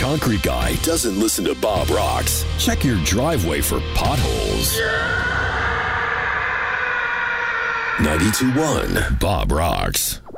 concrete guy doesn't listen to Bob Rocks. Check your driveway for potholes. 92.1 Bob Rocks.